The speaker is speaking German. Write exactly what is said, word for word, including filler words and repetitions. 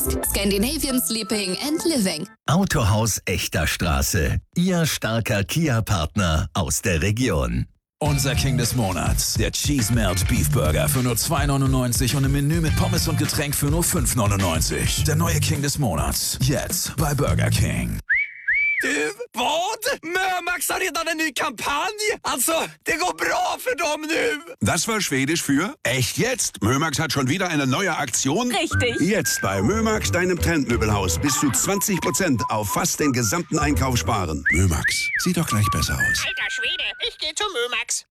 Scandinavian Sleeping and Living. Autohaus Echter Straße. Ihr starker Kia-Partner aus der Region. Unser King des Monats, der Cheese Melt Beef Burger für nur zwei neunundneunzig und im Menü mit Pommes und Getränk für nur fünf neunundneunzig. Der neue King des Monats, jetzt bei Burger King. Du, vad? Mömax har redan en ny kampanj. Alltså, det går bra för dem nu. Das war Schwedisch für echt jetzt. Mömax hat schon wieder eine neue Aktion. Richtig. Jetzt bei Mömax, deinem Trendmöbelhaus, bis zu zwanzig Prozent auf fast den gesamten Einkauf sparen. Mömax, sieht doch gleich besser aus. Alter Schwede, ich gehe zu Mömax.